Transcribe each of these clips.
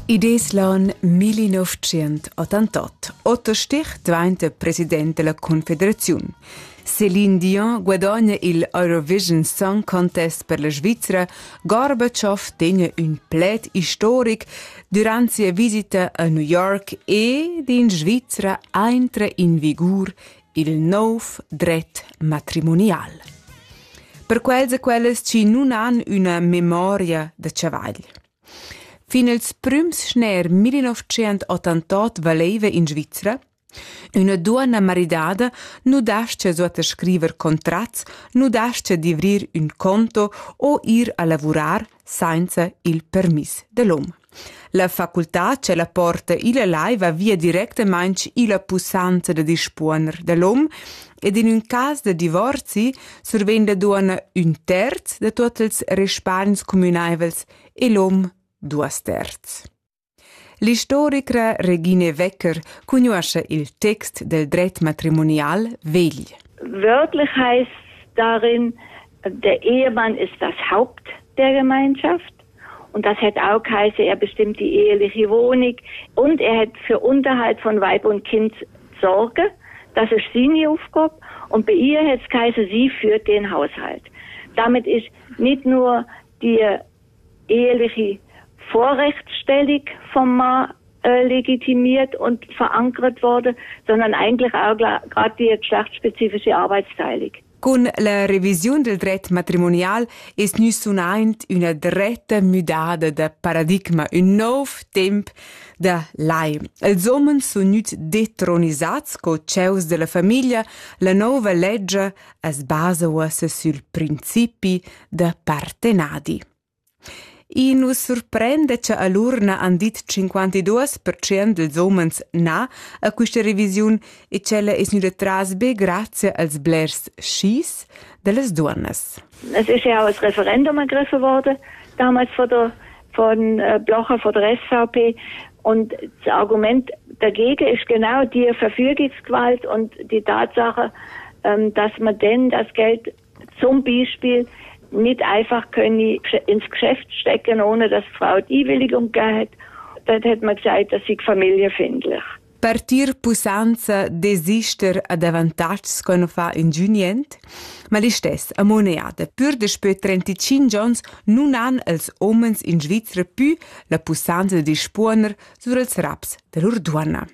Idees l'an 1988. Otto Stich diventa president della Confederazione. Céline Dion guadagna il Eurovision Song Contest per la Svizzera. Gorbaciov tegna un plet storic durante sua visita a New York ed in Svizzera entra in vigor il nuovo dret matrimonial. Per quelles ci non hanno una memoria de chavaglia. Fin als prüms schner 1988 valeva in Svizzera, una donna maridada nu dascha sota scriver contrats, nu dascha divrir un conto o ir a lavorar senza il permis dell'uom. La facultà ce la porta ila lai va via directamente ila pussanza de disponer dell'uom ed in un cas de divorzi survenda donna un terz de tutti ils respans comunaivels e l'uom 2/3. L'istorica Regine Wecker conosce il text del dret matrimonial vegl. Wörtlich heißt darin, der Ehemann ist das Haupt der Gemeinschaft. Und das hätte auch geheißen, er bestimmt die eheliche Wohnung und er hat für Unterhalt von Weib und Kind Sorge. Das ist seine Aufgabe. Und bei ihr hat es geheißen, sie führt den Haushalt. Damit ist nicht nur die eheliche Vorrechtsstellung vom Mann legitimiert und verankert worden, sondern eigentlich auch gerade die geschlechtsspezifische Arbeitsteilung. Con la revisione del dret matrimonial es nu sunaint una dretta mudada de paradigma, un nou temp de lai. Els homens sun nut detronisats co ceus de la famiglia, la nova legge es basa uossa sul principi de partenadi. I nus surprende che all'urna han dit 52% dels homens na a questa revisione e cella es nu detras be grazie als blers schies delles donnes. Es ist ja auch ein Referendum ergriffen worden, damals von Blocher, von der SVP. Und das Argument dagegen ist genau die Verfügungsgewalt und die Tatsache, dass man denn das Geld zum Beispiel nicht einfach können ins Geschäft stecken, ohne dass die Frau die Einwilligung gegeben hat. Dort hat man gesagt, das sei familienfindlich. Partir pusanza desister ad avantags quando fa ingenient, ma li stess a moneada. Pur despö 35 ans nun han els omens in Svizzera più la pusanza de disponer sur els raps de lor duana.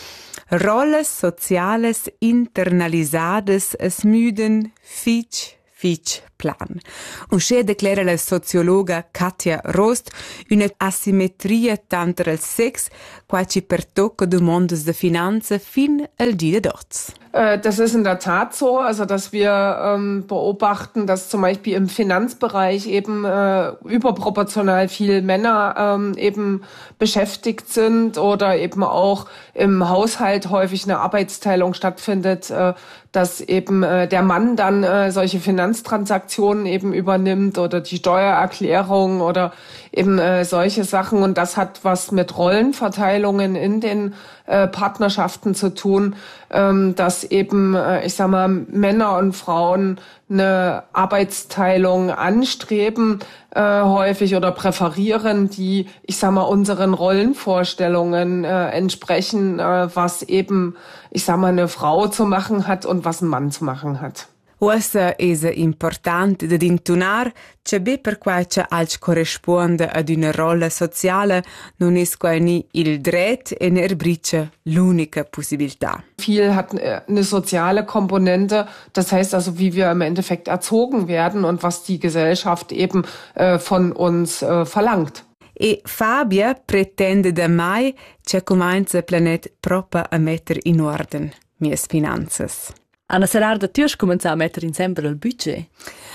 Rolles sociales internalisades es müden fitch plan. Un sche declara la sociologa Katja Rost una asimetria tanter el sex qua ci pertocca de mondes de Finanzen fin al dia d'oz. Das ist in der Tat so, also dass wir beobachten, dass zum Beispiel im Finanzbereich eben überproportional viel Männer eben beschäftigt sind oder eben auch im Haushalt häufig eine Arbeitsteilung stattfindet, dass eben der Mann dann solche Finanztransaktionen eben übernimmt oder die Steuererklärung oder eben solche Sachen. Und das hat was mit Rollenverteilungen in den Partnerschaften zu tun, dass eben, ich sag mal, Männer und Frauen eine Arbeitsteilung anstreben, häufig oder präferieren, die, ich sag mal, unseren Rollenvorstellungen entsprechen, was eben, ich sag mal, eine Frau zu machen hat und was ein Mann zu machen hat. Uossa es important de intunar che be per quai che alc corresponde ad una rolla sociale non es quai ni il dret e ner brice l'unica possibilità. Viel hat eine soziale Komponente, das heißt also, wie wir im Endeffekt erzogen werden und was die Gesellschaft eben von uns verlangt. E Fabia pretende da mai che comincia il planet proprio a mettere in ordine mie finanzas. Anna Serarda, tu hai cominciato a mettere insieme il budget?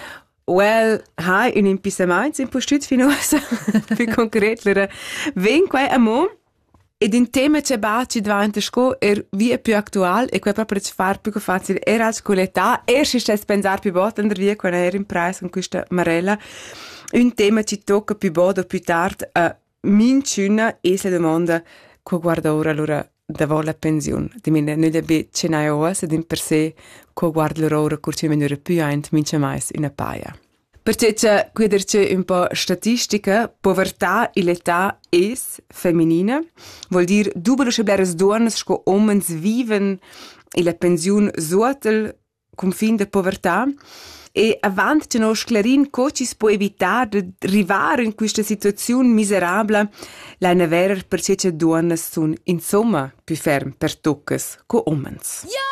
Well, hai un impisamento in postut finosa, più concreto. Ven quai amo, ed in tema che baci davanti sco via più attuale e quai proprio ci far più facile era con l'età, si stess pensare più bot andar via quando era in price con questa marella. Un tema ci tocca più bot o più tardi a minciuna e se domanda co guarda ora allora davo la pensione. Di mine non debbe cenare oas ed in per sé co guarda l'ora curci menure più ent mince mais in a paia. Perché guiderci un po' statistica, povertà e l'età es femminina, vuol dire dubelo scebleres donnes sco omens viven e la pensiun suotel confin de povertà. E avant che nos clarin co ci si può evitare di arrivare in questa situazione miserabile, la verer perché donnes sun insomma più ferm per toccas co omens. Yeah!